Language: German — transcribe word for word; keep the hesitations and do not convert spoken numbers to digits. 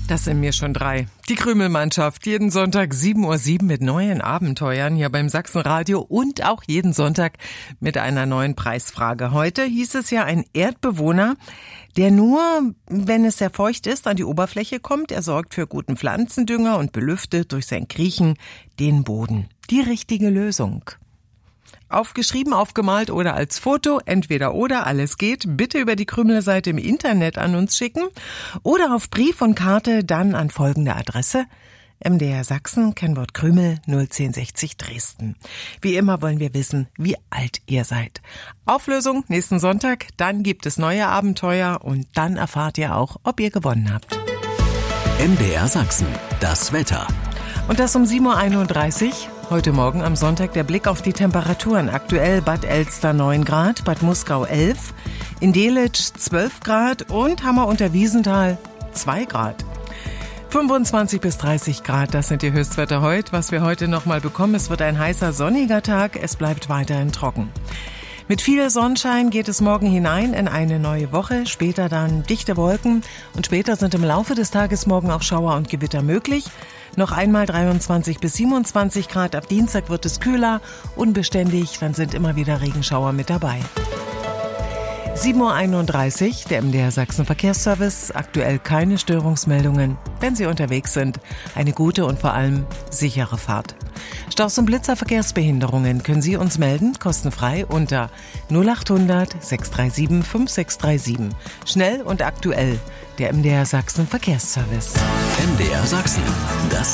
Das sind mir schon drei. Die Krümel-Mannschaft, jeden Sonntag sieben Uhr sieben mit neuen Abenteuern hier beim Sachsenradio und auch jeden Sonntag mit einer neuen Preisfrage. Heute hieß es ja, ein Erdbewohner, der nur, wenn es sehr feucht ist, an die Oberfläche kommt. Er sorgt für guten Pflanzendünger und belüftet durch sein Kriechen den Boden. Die richtige Lösung. Aufgeschrieben, aufgemalt oder als Foto, entweder oder, alles geht. Bitte über die Krümel-Seite im Internet an uns schicken oder auf Brief und Karte dann an folgende Adresse: M D R Sachsen, Kennwort Krümel, null zehn sechzig Dresden. Wie immer wollen wir wissen, wie alt ihr seid. Auflösung nächsten Sonntag, dann gibt es neue Abenteuer und dann erfahrt ihr auch, ob ihr gewonnen habt. M D R Sachsen, das Wetter. Und das um sieben Uhr einunddreißig. Heute Morgen am Sonntag der Blick auf die Temperaturen. Aktuell Bad Elster neun Grad, Bad Muskau elf, in Delitzsch zwölf Grad und Hammer unter Wiesenthal zwei Grad. fünfundzwanzig bis dreißig Grad, das sind die Höchstwerte heute. Was wir heute noch mal bekommen, es wird ein heißer, sonniger Tag, es bleibt weiterhin trocken. Mit viel Sonnenschein geht es morgen hinein in eine neue Woche, später dann dichte Wolken und später sind im Laufe des Tages morgen auch Schauer und Gewitter möglich. Noch einmal dreiundzwanzig bis siebenundzwanzig Grad, ab Dienstag wird es kühler, unbeständig, dann sind immer wieder Regenschauer mit dabei. sieben Uhr einunddreißig, der M D R Sachsen Verkehrsservice, aktuell keine Störungsmeldungen. Wenn Sie unterwegs sind, eine gute und vor allem sichere Fahrt. Staus- und Blitzerverkehrsbehinderungen können Sie uns melden, kostenfrei unter null acht hundert sechs drei sieben fünf sechs drei sieben. Schnell und aktuell, der M D R Sachsen Verkehrsservice. M D R Sachsen, das